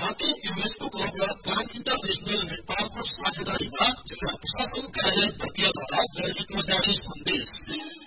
साथै युनेस्को क्लबमा plan international नेपालको साझेदारीमा जिल्ला प्रशासन कार्यालय प्रक्रियाद्वारा जयगीतमा जारी सन्देश।